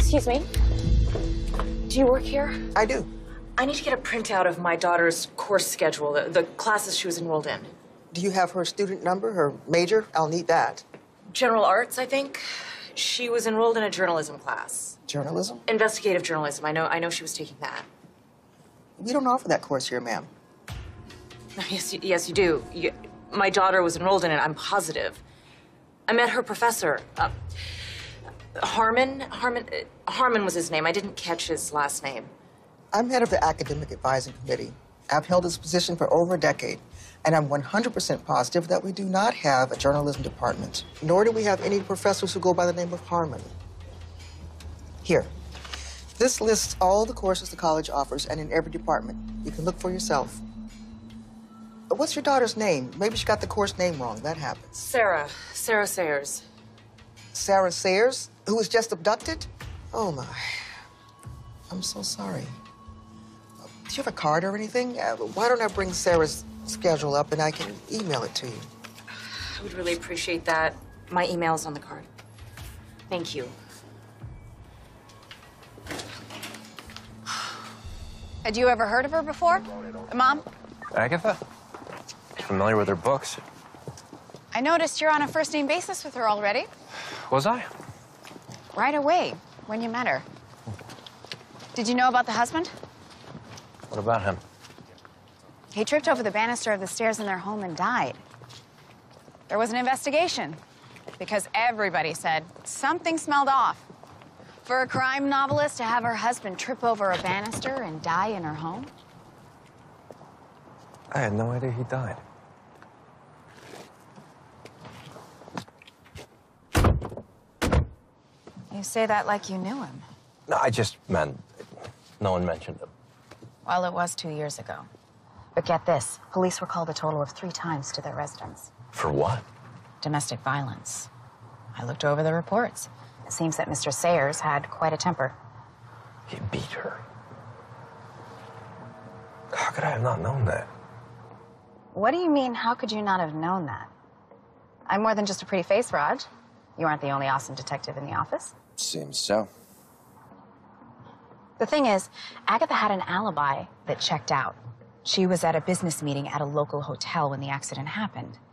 Excuse me. Do you work here? I do. I need to get a printout of my daughter's course schedule, the classes she was enrolled in. Do you have her student number, her major? I'll need that. General arts, I think. She was enrolled in a journalism class. Journalism? Investigative journalism. I know she was taking that. We don't offer that course here, ma'am. Yes, you do. My daughter was enrolled in it, I'm positive. I met her professor. Harmon was his name. I didn't catch his last name. I'm head of the Academic Advising Committee. I've held this position for over a decade, and I'm 100% positive that we do not have a journalism department, nor do we have any professors who go by the name of Harmon. Here. This lists all the courses the college offers, and in every department. You can look for yourself. What's your daughter's name? Maybe she got the course name wrong. That happens. Sarah Sayers. Sarah Sayers, who was just abducted? Oh, my. I'm so sorry. Do you have a card or anything? Why don't I bring Sarah's schedule up and I can email it to you? I would really appreciate that. My email's on the card. Thank you. Had you ever heard of her before? Mom? Agatha? Familiar with her books. I noticed you're on a first-name basis with her already. Was I? Right away, when you met her. Did you know about the husband? What about him? He tripped over the banister of the stairs in their home and died. There was an investigation because everybody said something smelled off. For a crime novelist to have her husband trip over a banister and die in her home? I had no idea he died. You say that like you knew him. No, I just meant no one mentioned him. Well, it was 2 years ago. But get this, police were called a total of 3 times to their residence. For what? Domestic violence. I looked over the reports. It seems that Mr. Sayers had quite a temper. He beat her. How could I have not known that? What do you mean, how could you not have known that? I'm more than just a pretty face, Raj. You aren't the only awesome detective in the office. Seems so. The thing is, Agatha had an alibi that checked out. She was at a business meeting at a local hotel when the accident happened.